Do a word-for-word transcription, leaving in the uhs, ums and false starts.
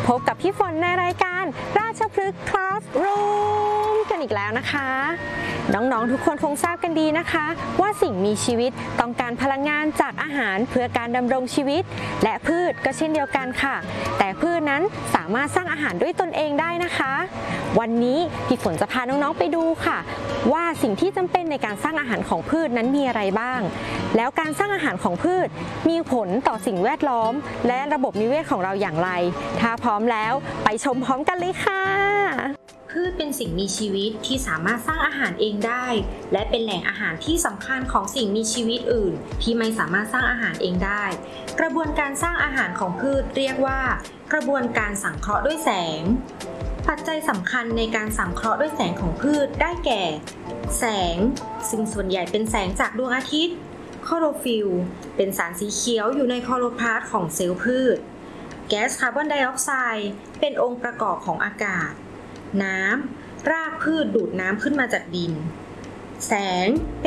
พบกับพี่ฝนในรายการราชพฤกษ์คลาสรูมกันอีกแล้วนะคะน้องๆทุกคนคงทราบกันดีนะคะว่าสิ่งมีชีวิตต้องการพลังงานจากอาหารเพื่อการดำรงชีวิตและพืชก็เช่นเดียวกันค่ะแต่พืชนั้นสามารถสร้างอาหารด้วยตนเองได้นะคะวันนี้พี่ฝนจะพาน้องๆไปดูค่ะว่าสิ่งที่จำเป็นในการสร้างอาหารของพืชนั้นมีอะไรบ้างแล้วการสร้างอาหารของพืชมีผลต่อสิ่งแวดล้อมและระบบนิเวศของเราอย่างไรถ้าพร้อมแล้วไปชมพร้อมกันเลยค่ะพืชเป็นสิ่งมีชีวิตที่สามารถสร้างอาหารเองได้และเป็นแหล่งอาหารที่สำคัญของสิ่งมีชีวิตอื่นที่ไม่สามารถสร้างอาหารเองได้กระบวนการสร้างอาหารของพืชเรียกว่ากระบวนการสังเคราะห์ด้วยแสงปัจจัยสำคัญในการสังเคราะห์ด้วยแสงของพืชได้แก่ แสงซึ่งส่วนใหญ่เป็นแสงจากดวงอาทิตย์คลอโรฟิลล์เป็นสารสีเขียวอยู่ในคลอโรพลาสต์ของเซลล์พืชแก๊สคาร์บอนไดออกไซด์เป็นองค์ประกอบของอากาศน้ำรากพืชดูดน้ำขึ้นมาจากดินแสง